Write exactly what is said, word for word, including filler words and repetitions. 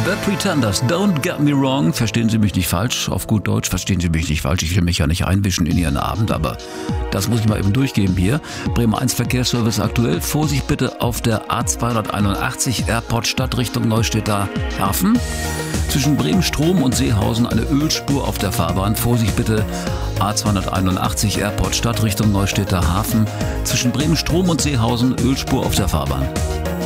The Pretenders, don't get me wrong. Verstehen Sie mich nicht falsch. Auf gut Deutsch, verstehen Sie mich nicht falsch. Ich will mich ja nicht einwischen in Ihren Abend, aber das muss ich mal eben durchgeben hier. Bremen eins Verkehrsservice aktuell. Vorsicht bitte auf der A zweihunderteinundachtzig Airport Stadt Richtung Neustädter Hafen. Zwischen Bremen-Strom und Seehausen eine Ölspur auf der Fahrbahn. Vorsicht bitte, A zweihunderteinundachtzig Airport Stadt Richtung Neustädter Hafen. Zwischen Bremen-Strom und Seehausen Ölspur auf der Fahrbahn.